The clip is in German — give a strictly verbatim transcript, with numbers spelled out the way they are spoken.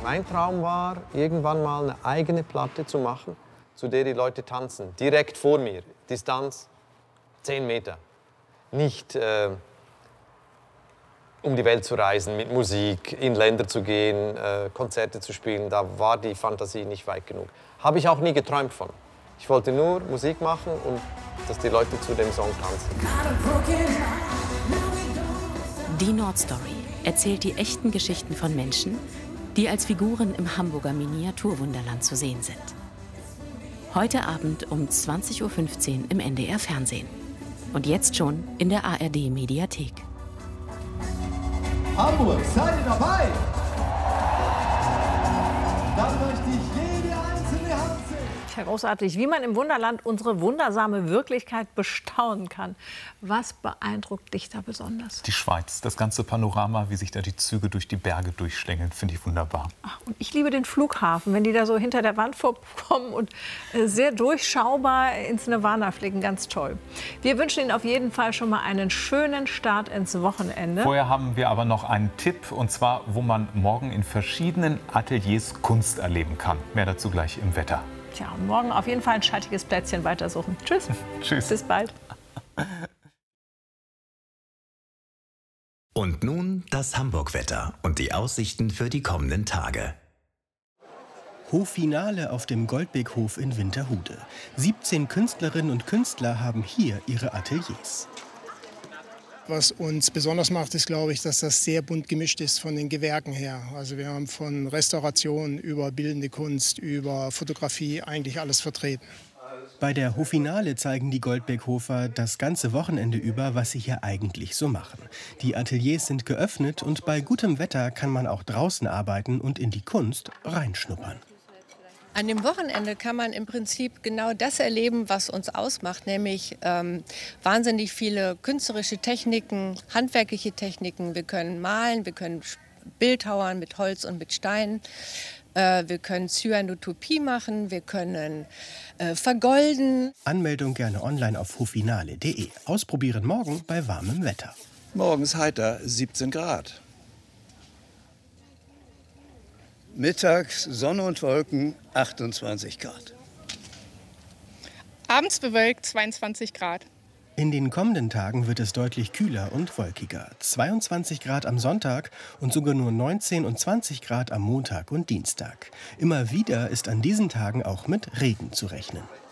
Mein Traum war, irgendwann mal eine eigene Platte zu machen, zu der die Leute tanzen. Direkt vor mir, Distanz zehn Meter. Nicht äh, um die Welt zu reisen mit Musik, in Länder zu gehen, äh, Konzerte zu spielen. Da war die Fantasie nicht weit genug. Habe ich auch nie geträumt von. Ich wollte nur Musik machen und dass die Leute zu dem Song tanzen. Die Nordstory erzählt die echten Geschichten von Menschen, die als Figuren im Hamburger Miniaturwunderland zu sehen sind. Heute Abend um zwanzig Uhr fünfzehn im N D R Fernsehen. Und jetzt schon in der A R D Mediathek. Hamburg, seid ihr dabei? Dann möchte ich jede einzelne Hand sehen. Ja, großartig, wie man im Wunderland unsere wundersame Wirklichkeit bestaunen kann. Was beeindruckt dich da besonders? Die Schweiz, das ganze Panorama, wie sich da die Züge durch die Berge durchschlängeln, finde ich wunderbar. Ach, und ich liebe den Flughafen, wenn die da so hinter der Wand vorkommen und äh, sehr durchschaubar ins Nirvana fliegen, ganz toll. Wir wünschen Ihnen auf jeden Fall schon mal einen schönen Start ins Wochenende. Vorher haben wir aber noch einen Tipp, und zwar, wo man morgen in verschiedenen Ateliers Kunst erleben kann. Mehr dazu gleich im Wetter. Tja, und morgen auf jeden Fall ein schattiges Plätzchen weitersuchen. Tschüss. Tschüss. Bis bald. Und nun das Hamburg-Wetter und die Aussichten für die kommenden Tage. Hoffinale auf dem Goldbeck-Hof in Winterhude. siebzehn Künstlerinnen und Künstler haben hier ihre Ateliers. Was uns besonders macht, ist, glaube ich, dass das sehr bunt gemischt ist von den Gewerken her. Also wir haben von Restauration über bildende Kunst, über Fotografie eigentlich alles vertreten. Bei der Hoffinale zeigen die Goldbeck-Hofer das ganze Wochenende über, was sie hier eigentlich so machen. Die Ateliers sind geöffnet und bei gutem Wetter kann man auch draußen arbeiten und in die Kunst reinschnuppern. An dem Wochenende kann man im Prinzip genau das erleben, was uns ausmacht, nämlich ähm, wahnsinnig viele künstlerische Techniken, handwerkliche Techniken. Wir können malen, wir können bildhauern mit Holz und mit Stein. Äh, wir können Cyanotopie machen, wir können äh, vergolden. Anmeldung gerne online auf hoffinale punkt de. Ausprobieren morgen bei warmem Wetter. Morgens heiter siebzehn Grad. Mittags Sonne und Wolken achtundzwanzig Grad. Abends bewölkt zweiundzwanzig Grad. In den kommenden Tagen wird es deutlich kühler und wolkiger. zweiundzwanzig Grad am Sonntag und sogar nur neunzehn und zwanzig Grad am Montag und Dienstag. Immer wieder ist an diesen Tagen auch mit Regen zu rechnen.